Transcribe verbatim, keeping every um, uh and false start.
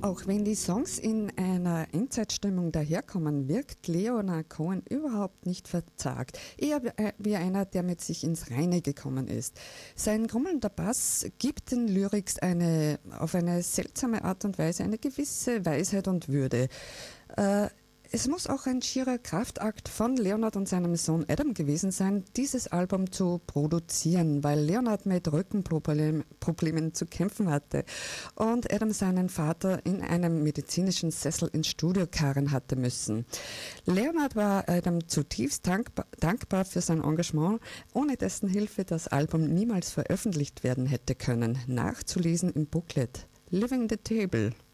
Auch wenn die Songs in einer Endzeitstimmung daherkommen, wirkt Leonard Cohen überhaupt nicht verzagt. Eher wie einer, der mit sich ins Reine gekommen ist. Sein grummelnder Bass gibt den Lyrics eine, auf eine seltsame Art und Weise eine gewisse Weisheit und Würde. Äh, Es muss auch ein schierer Kraftakt von Leonard und seinem Sohn Adam gewesen sein, dieses Album zu produzieren, weil Leonard mit Rückenproblemen zu kämpfen hatte und Adam seinen Vater in einem medizinischen Sessel ins Studio karren hatte müssen. Leonard war Adam zutiefst dankbar, dankbar für sein Engagement, ohne dessen Hilfe das Album niemals veröffentlicht werden hätte können. Nachzulesen im Booklet Living the Table.